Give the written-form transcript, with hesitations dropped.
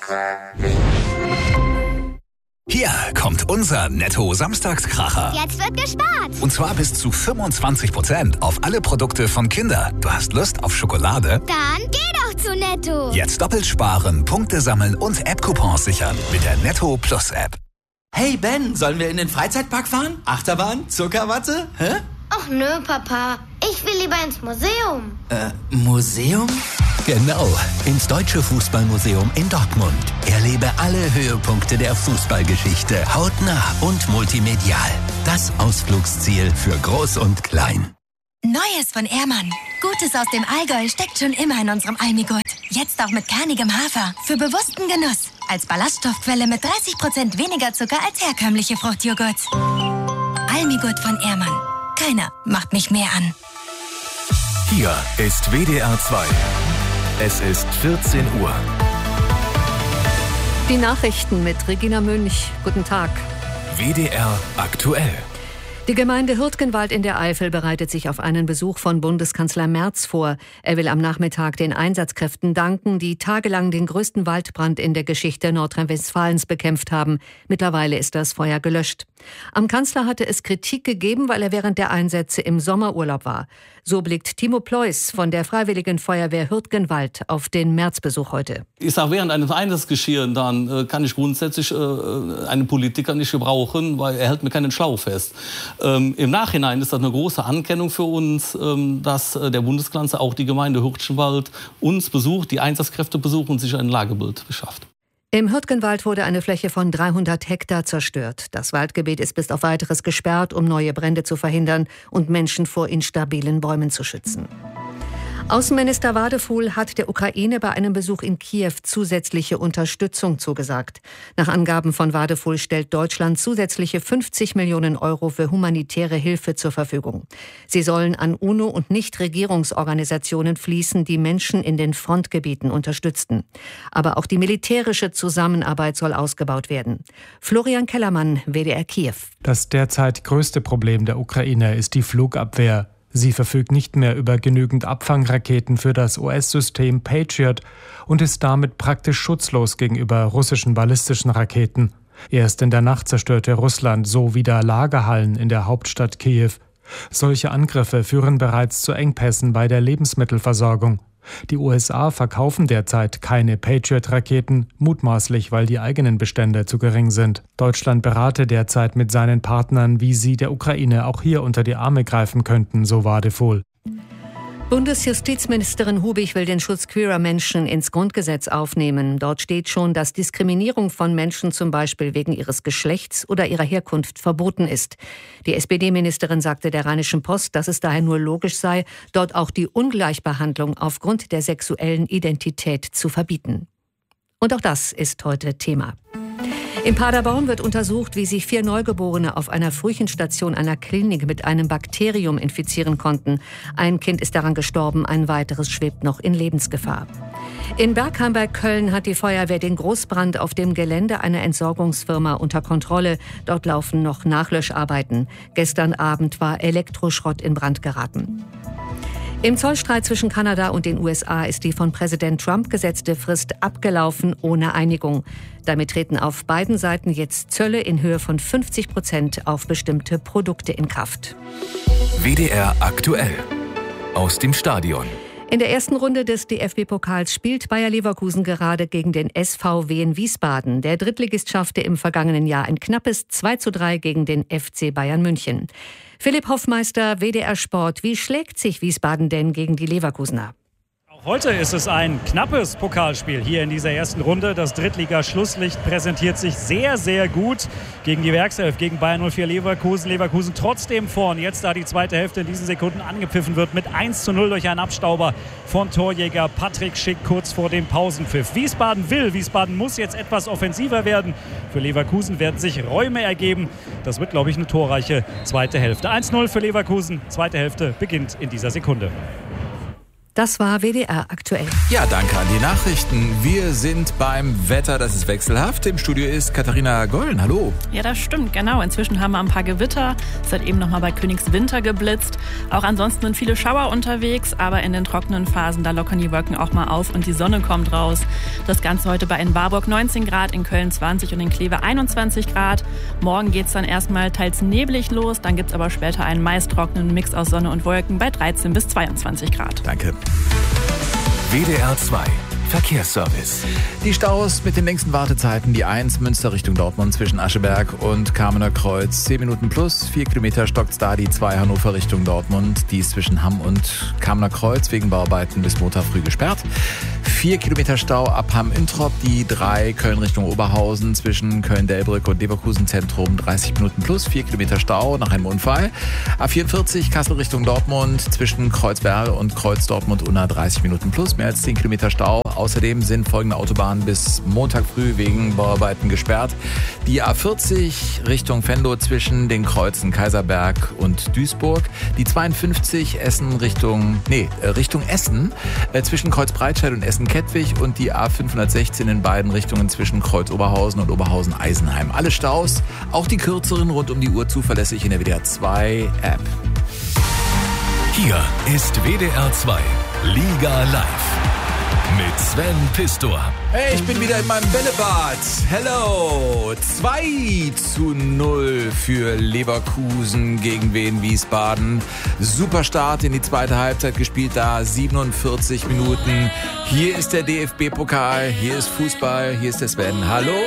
Hier kommt unser Netto-Samstagskracher. Jetzt wird gespart. Und zwar bis zu 25% auf alle Produkte von Kinder. Du hast Lust auf Schokolade? Dann geh doch zu Netto. Jetzt doppelt sparen, Punkte sammeln und App-Coupons sichern mit der Netto Plus App. Hey Ben, sollen wir in den Freizeitpark fahren? Achterbahn? Zuckerwatte? Hä? Ach nö, Papa. Ich will lieber ins Museum. Museum? Genau, ins Deutsche Fußballmuseum in Dortmund. Erlebe alle Höhepunkte der Fußballgeschichte hautnah und multimedial. Das Ausflugsziel für Groß und Klein. Neues von Ehrmann. Gutes aus dem Allgäu steckt schon immer in unserem Almigurt. Jetzt auch mit kernigem Hafer. Für bewussten Genuss. Als Ballaststoffquelle mit 30% weniger Zucker als herkömmliche Fruchtjoghurt. Almigurt von Ehrmann. Keiner macht mich mehr an. Hier ist WDR 2. Es ist 14 Uhr. Die Nachrichten mit Regina Münch. Guten Tag. WDR aktuell. Die Gemeinde Hürtgenwald in der Eifel bereitet sich auf einen Besuch von Bundeskanzler Merz vor. Er will am Nachmittag den Einsatzkräften danken, die tagelang den größten Waldbrand in der Geschichte Nordrhein-Westfalens bekämpft haben. Mittlerweile ist das Feuer gelöscht. Am Kanzler hatte es Kritik gegeben, weil er während der Einsätze im Sommerurlaub war. So blickt Timo Pleuß von der Freiwilligen Feuerwehr Hürtgenwald auf den Märzbesuch heute. Ich sage, während eines Einsatzgeschehens dann kann ich grundsätzlich einen Politiker nicht gebrauchen, weil er hält mir keinen Schlauch fest. Im Nachhinein ist das eine große Anerkennung für uns, dass der Bundeskanzler auch die Gemeinde Hürtgenwald uns besucht, die Einsatzkräfte besucht und sich ein Lagebild beschafft. Im Hürtgenwald wurde eine Fläche von 300 Hektar zerstört. Das Waldgebiet ist bis auf Weiteres gesperrt, um neue Brände zu verhindern und Menschen vor instabilen Bäumen zu schützen. Außenminister Wadefuhl hat der Ukraine bei einem Besuch in Kiew zusätzliche Unterstützung zugesagt. Nach Angaben von Wadefuhl stellt Deutschland zusätzliche 50 Millionen Euro für humanitäre Hilfe zur Verfügung. Sie sollen an UNO- und Nichtregierungsorganisationen fließen, die Menschen in den Frontgebieten unterstützten. Aber auch die militärische Zusammenarbeit soll ausgebaut werden. Florian Kellermann, WDR Kiew. Das derzeit größte Problem der Ukraine ist die Flugabwehr. Sie verfügt nicht mehr über genügend Abfangraketen für das US-System Patriot und ist damit praktisch schutzlos gegenüber russischen ballistischen Raketen. Erst in der Nacht zerstörte Russland so wieder Lagerhallen in der Hauptstadt Kiew. Solche Angriffe führen bereits zu Engpässen bei der Lebensmittelversorgung. Die USA verkaufen derzeit keine Patriot-Raketen, mutmaßlich, weil die eigenen Bestände zu gering sind. Deutschland berate derzeit mit seinen Partnern, wie sie der Ukraine auch hier unter die Arme greifen könnten, so Wadefuhl. Bundesjustizministerin Hubig will den Schutz queerer Menschen ins Grundgesetz aufnehmen. Dort steht schon, dass Diskriminierung von Menschen zum Beispiel wegen ihres Geschlechts oder ihrer Herkunft verboten ist. Die SPD-Ministerin sagte der Rheinischen Post, dass es daher nur logisch sei, dort auch die Ungleichbehandlung aufgrund der sexuellen Identität zu verbieten. Und auch das ist heute Thema. In Paderborn wird untersucht, wie sich 4 Neugeborene auf einer Frühchenstation einer Klinik mit einem Bakterium infizieren konnten. Ein Kind ist daran gestorben, ein weiteres schwebt noch in Lebensgefahr. In Bergheim bei Köln hat die Feuerwehr den Großbrand auf dem Gelände einer Entsorgungsfirma unter Kontrolle. Dort laufen noch Nachlöscharbeiten. Gestern Abend war Elektroschrott in Brand geraten. Im Zollstreit zwischen Kanada und den USA ist die von Präsident Trump gesetzte Frist abgelaufen ohne Einigung. Damit treten auf beiden Seiten jetzt Zölle in Höhe von 50% auf bestimmte Produkte in Kraft. WDR aktuell. Aus dem Stadion. In der ersten Runde des DFB-Pokals spielt Bayer Leverkusen gerade gegen den SVW in Wiesbaden. Der Drittligist schaffte im vergangenen Jahr ein knappes 2:3 gegen den FC Bayern München. Philipp Hoffmeister, WDR Sport. Wie schlägt sich Wiesbaden denn gegen die Leverkusener? Heute ist es ein knappes Pokalspiel hier in dieser ersten Runde. Das Drittliga-Schlusslicht präsentiert sich sehr, sehr gut gegen die Werkself, gegen Bayern 04 Leverkusen. Leverkusen trotzdem vorn. Jetzt, da die zweite Hälfte in diesen Sekunden angepfiffen wird, mit 1:0 durch einen Abstauber von Torjäger Patrick Schick kurz vor dem Pausenpfiff. Wiesbaden muss jetzt etwas offensiver werden. Für Leverkusen werden sich Räume ergeben. Das wird, glaube ich, eine torreiche zweite Hälfte. 1:0 für Leverkusen. Zweite Hälfte beginnt in dieser Sekunde. Das war WDR aktuell. Ja, danke an die Nachrichten. Wir sind beim Wetter, das ist wechselhaft. Im Studio ist Katharina Gollen. Hallo. Ja, das stimmt, genau. Inzwischen haben wir ein paar Gewitter. Es hat eben noch mal bei Königswinter geblitzt. Auch ansonsten sind viele Schauer unterwegs, aber in den trockenen Phasen, da lockern die Wolken auch mal auf und die Sonne kommt raus. Das Ganze heute in Warburg 19 Grad, in Köln 20 und in Kleve 21 Grad. Morgen geht's dann erstmal teils neblig los, dann gibt's aber später einen meist trockenen Mix aus Sonne und Wolken bei 13 bis 22 Grad. Danke. WDR 2 Verkehrsservice. Die Staus mit den längsten Wartezeiten. Die 1 Münster Richtung Dortmund zwischen Ascheberg und Kamener Kreuz. 10 Minuten plus, 4 Kilometer stockt's da. Die 2 Hannover Richtung Dortmund. Die ist zwischen Hamm und Kamener Kreuz wegen Bauarbeiten bis Montag früh gesperrt. 4 Kilometer Stau ab Hamm-Introp. Die 3 Köln Richtung Oberhausen zwischen Köln-Delbrück und Leverkusen Zentrum. 30 Minuten plus, 4 Kilometer Stau nach einem Unfall. A44 Kassel Richtung Dortmund zwischen Kreuzberg und Kreuz Dortmund-Unna. 30 Minuten plus, mehr als 10 Kilometer Stau. Außerdem sind folgende Autobahnen bis Montag früh wegen Bauarbeiten gesperrt. Die A40 Richtung Venlo zwischen den Kreuzen Kaiserberg und Duisburg. Die 52 Richtung Essen zwischen Kreuz Breitscheid und Essen-Kettwig. Und die A516 in beiden Richtungen zwischen Kreuz Oberhausen und Oberhausen-Eisenheim. Alle Staus, auch die kürzeren, rund um die Uhr zuverlässig in der WDR 2 App. Hier ist WDR 2 Liga Live. Mit Sven Pistor. Hey, ich bin wieder in meinem Bällebad. Hello. 2:0 für Leverkusen gegen Wien Wiesbaden. Super Start in die zweite Halbzeit gespielt da. 47 Minuten. Hier ist der DFB-Pokal. Hier ist Fußball. Hier ist der Sven. Hallo.